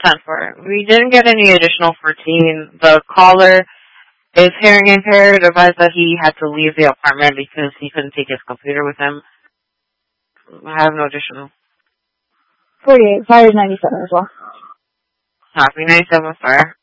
10-4. We didn't get any additional 14. The caller is hearing impaired, advised that he had to leave the apartment because he couldn't take his computer with him. I have no additional. 48, fire 97 as well. Copy, 97 fire.